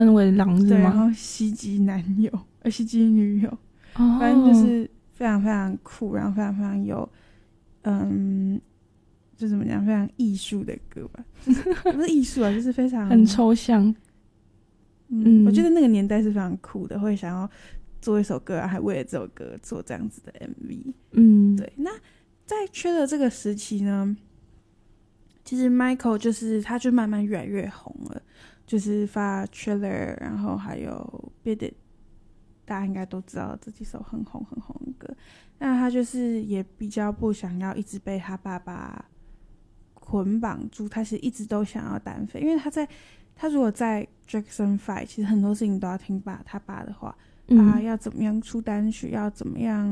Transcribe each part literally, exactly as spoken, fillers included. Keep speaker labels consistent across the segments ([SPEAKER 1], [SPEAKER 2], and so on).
[SPEAKER 1] 身为狼是
[SPEAKER 2] 对，然
[SPEAKER 1] 吗？
[SPEAKER 2] 后袭击男友，呃，袭击女友，
[SPEAKER 1] 哦，
[SPEAKER 2] 反正就是非常非常酷，然后非常非常有，嗯，就怎么讲，非常艺术的歌吧，不是艺术啊，就是非常
[SPEAKER 1] 很抽象。
[SPEAKER 2] 嗯，
[SPEAKER 1] 嗯
[SPEAKER 2] 我觉得那个年代是非常酷的，会想要做一首歌啊，还为了这首歌做这样子的 M V。
[SPEAKER 1] 嗯，
[SPEAKER 2] 对，那在缺的这个时期呢，其实 Michael 就是他就慢慢越来越红了，就是发 Trailer， 然后还有 Beat It， 大家应该都知道这几首很红很红的歌。那他就是也比较不想要一直被他爸爸捆绑住，他其实一直都想要单飞，因为他在他如果在 Jackson Five， 其实很多事情都要听爸他爸的话。
[SPEAKER 1] 嗯、
[SPEAKER 2] 啊，要怎么样出单曲，要怎么样，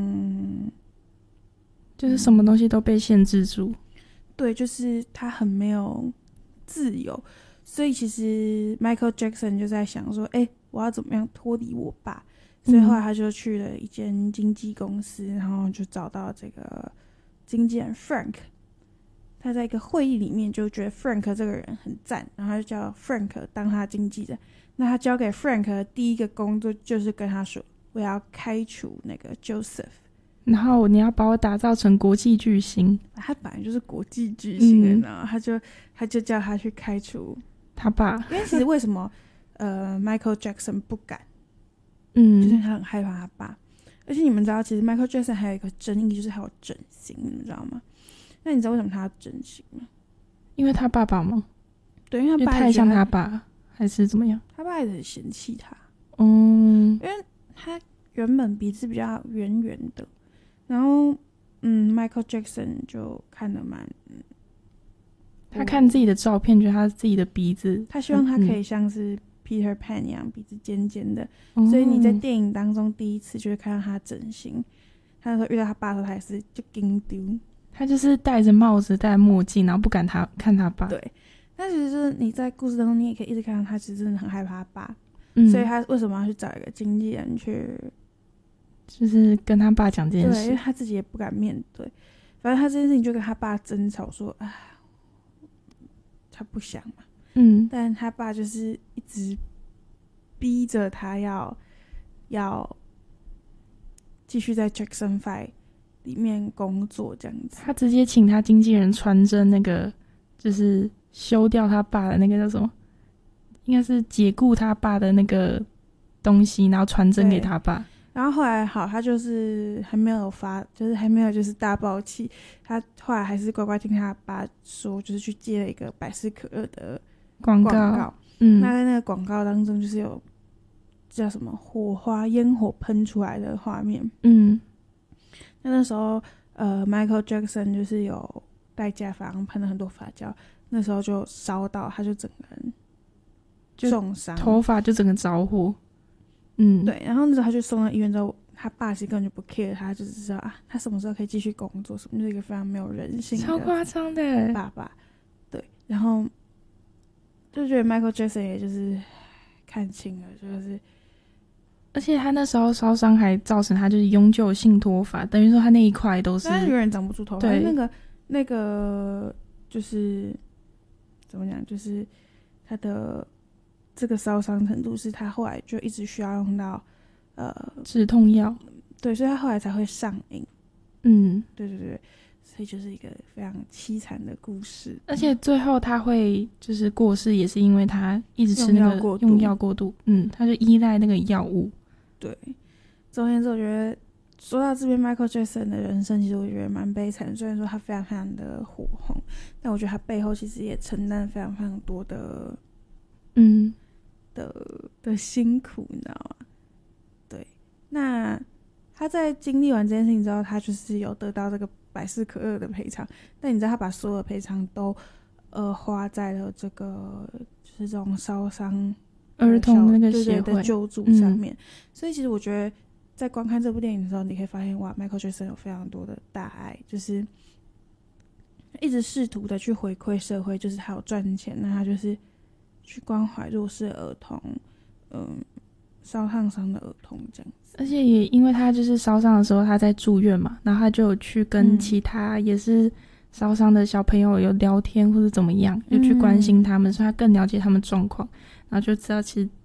[SPEAKER 1] 就是什么东西都被限制住。
[SPEAKER 2] 对，就是他很没有自由，所以其实 Michael Jackson 就在想说，哎、欸，我要怎么样脱离我爸？所以后来他就去了一间经纪公司，然后就找到这个经纪人 Frank。他在一个会议里面就觉得 Frank 这个人很赞，然后他就叫 Frank 当他经纪人。那他交给 Frank 的第一个工作就是跟他说，我要开除那个 Joseph，
[SPEAKER 1] 然后你要把我打造成国际巨星。
[SPEAKER 2] 他本来就是国际巨星的，
[SPEAKER 1] 嗯、
[SPEAKER 2] 然后他就他就叫他去开除
[SPEAKER 1] 他爸。
[SPEAKER 2] 因为其实为什么呃 Michael Jackson 不敢，
[SPEAKER 1] 嗯，
[SPEAKER 2] 就是他很害怕他爸。而且你们知道，其实 Michael Jackson 还有一个争议，就是还有整形，你们知道吗？那你知道为什么他要整形吗？
[SPEAKER 1] 因为他爸爸吗？
[SPEAKER 2] 对，因为他爸
[SPEAKER 1] 太像他爸，还是怎么样？
[SPEAKER 2] 他爸一直很嫌弃他。
[SPEAKER 1] 嗯，
[SPEAKER 2] 因为他原本鼻子比较圆圆的，然后嗯 ，Michael Jackson 就看得蛮，
[SPEAKER 1] 他看自己的照片，觉得他自己的鼻子，
[SPEAKER 2] 他希望他可以像是 Peter Pan 一样，鼻子尖尖的。
[SPEAKER 1] 嗯、
[SPEAKER 2] 所以你在电影当中第一次就会看到他整形。他那时候遇到他爸的时候，他也是就惊丢。
[SPEAKER 1] 他就是戴着帽子、戴墨镜，然后不敢他看他爸。
[SPEAKER 2] 对，但其实就是你在故事当中，你也可以一直看到他其实真的很害怕他爸。
[SPEAKER 1] 嗯，
[SPEAKER 2] 所以他为什么要去找一个经纪人去，
[SPEAKER 1] 就是跟他爸讲这件事？
[SPEAKER 2] 对，因为他自己也不敢面对。反正他这件事情就跟他爸争吵说，啊，他不想嘛。
[SPEAKER 1] 嗯，
[SPEAKER 2] 但他爸就是一直逼着他要要继续在 Jackson Five 里面工作这样子。
[SPEAKER 1] 他直接请他经纪人传真那个，就是休掉他爸的那个叫什么？应该是解雇他爸的那个东西，然后传真给他爸。
[SPEAKER 2] 然后后来好，他就是还没有发，就是还没有就是大爆气。他后来还是乖乖听他爸说，就是去接了一个百事可乐的广告。
[SPEAKER 1] 广告嗯，
[SPEAKER 2] 那在那个广告当中，就是有叫什么火花烟火喷出来的画面。
[SPEAKER 1] 嗯，
[SPEAKER 2] 那那时候呃 ，Michael Jackson 就是有戴假发，喷了很多发胶，那时候就烧到，他就整个人重伤，
[SPEAKER 1] 头发就整个着火。嗯，
[SPEAKER 2] 对，然后那时候他就送到医院之后，他爸其实根本就不 care 他，就只知道啊，他什么时候可以继续工作，什么就是一个非常没有人性的
[SPEAKER 1] 超夸张的
[SPEAKER 2] 爸爸。对，然后就觉得 Michael Jackson 也就是看清了，就是
[SPEAKER 1] 而且他那时候烧伤还造成他就是永久性脱发，等于说他那一块都是，
[SPEAKER 2] 但是永远长不出头发。
[SPEAKER 1] 对，
[SPEAKER 2] 那个那个就是怎么讲，就是他的这个烧伤程度是他后来就一直需要用到呃
[SPEAKER 1] 止痛药。
[SPEAKER 2] 对，所以他后来才会上瘾。
[SPEAKER 1] 嗯，
[SPEAKER 2] 对对对，所以就是一个非常凄惨的故事。
[SPEAKER 1] 而且最后他会就是过世，也是因为他一直吃那个
[SPEAKER 2] 用药过度
[SPEAKER 1] 用药过度，嗯，他就依赖那个药物。
[SPEAKER 2] 对，总而言之，我觉得说到这边 ，Michael Jackson 的人生其实我觉得蛮悲惨。虽然说他非常非常的火红，但我觉得他背后其实也承担非常非常多的，
[SPEAKER 1] 嗯
[SPEAKER 2] 的的辛苦，你知道吗？对，那他在经历完这件事情之后，他就是有得到这个百事可乐的赔偿，但你知道他把所有的赔偿都呃花在了这个就是这种烧伤
[SPEAKER 1] 儿童的那个协会
[SPEAKER 2] 对对的救助上面、嗯、所以其实我觉得在观看这部电影的时候，你可以发现哇 Michael Jackson 有非常多的大爱，就是一直试图的去回馈社会，就是还有赚钱，那他就是去关怀弱势儿童，嗯，烧烫伤的儿童这样子。
[SPEAKER 1] 而且也因为他就是烧伤的时候他在住院嘛，然后他就有去跟其他也是烧伤的小朋友有聊天或者怎么样，就去关心他们、嗯、所以他更了解他们状况，然后就知道其实